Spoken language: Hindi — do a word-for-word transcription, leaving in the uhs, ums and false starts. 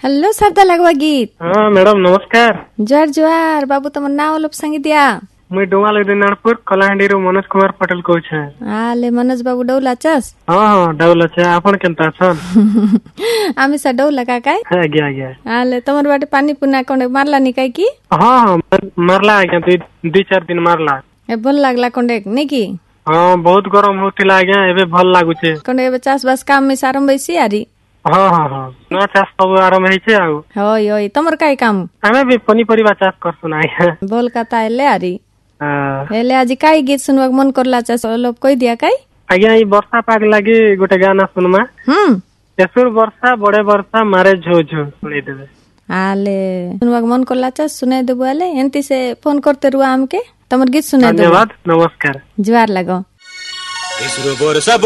हेलो शब्द लगवा गीत। हाँ मैडम नमस्कार। जोहार जोहार बाबू तुम नाम लोप संगी दिया। मुई डोमाल दिनारपुर कलाहांडी रो मनोज कुमार पटेल कहू छे। आले मनोज बाबू डौला चस। हाँ हाँ डौला छे आपण केनता छन। आमी सा डौला का काय। आज्ञा आज्ञा। आले तमर बाटे पानी पुना कोंडे मारला नि काय की। हाँ हाँ मारला आज्ञा दु चार दिन मारला। ए भल लागला कोंडे नै की। हाँ बहुत गरम होतिला आज्ञा एबे भल लागु छे। कोंडे एबे चास बास काम में आरंभ होइसी आरी। हाँ हाँ हाँ नवा चाष सब आरंभ होइछे आउ। होय होय तमर काय काम। हमें भी पनीपरिवा चाष करसुन आज्ञा। बोल का ताले आरी। हां एले आज काय गीत सुनवाक मन करला चास लोप कहि दिया काय। आज्ञा ई वर्षा पाग लागि गोटे गाना सुनमा। हम एसुर वर्षा बड़े वर्षा मारे झो झो सुनै देबे। आले सुनवाक मन करला चास सुनाई देबो आले एंती से फोन करते रुआ हमके तमर गीत सुनाई देबो। धन्यवाद नमस्कार। जोहार लागो।